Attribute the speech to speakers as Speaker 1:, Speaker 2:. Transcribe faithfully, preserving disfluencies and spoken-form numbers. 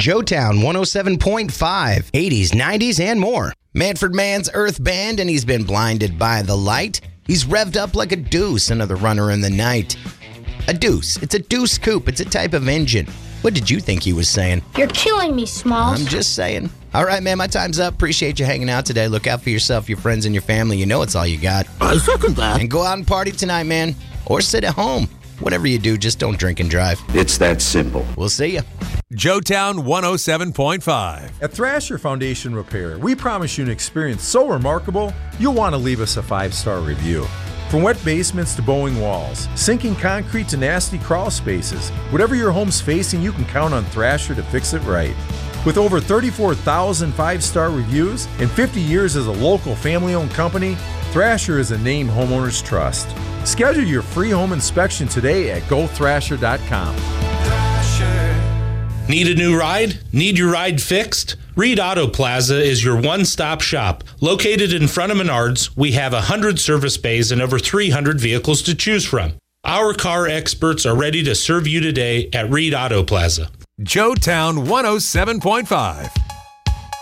Speaker 1: Joetown one oh seven point five, eighties, nineties, and more. Manford Man's Earth Band, and he's been blinded by the light. He's revved up like a deuce, another runner in the night. A deuce. It's a deuce coupe. It's a type of engine. What did you think he was saying?
Speaker 2: You're killing me, Smalls.
Speaker 1: I'm just saying. All right, man, my time's up. Appreciate you hanging out today. Look out for yourself, your friends, and your family. You know it's all you got.
Speaker 3: I second that.
Speaker 1: And go out and party tonight, man. Or sit at home. Whatever you do, just don't drink and drive.
Speaker 4: It's that simple.
Speaker 1: We'll see you.
Speaker 5: Joetown one oh seven point five.
Speaker 6: At Thrasher Foundation Repair, we promise you an experience so remarkable, you'll want to leave us a five-star review. From wet basements to bowing walls, sinking concrete to nasty crawl spaces, whatever your home's facing, you can count on Thrasher to fix it right. With over thirty-four thousand five-star reviews and fifty years as a local family-owned company, Thrasher is a name homeowners trust. Schedule your free home inspection today at go thrasher dot com.
Speaker 7: Need a new ride? Need your ride fixed? Reed Auto Plaza is your one-stop shop. Located in front of Menards, we have one hundred service bays and over three hundred vehicles to choose from. Our car experts are ready to serve you today at Reed Auto Plaza.
Speaker 5: Joetown one oh seven point five.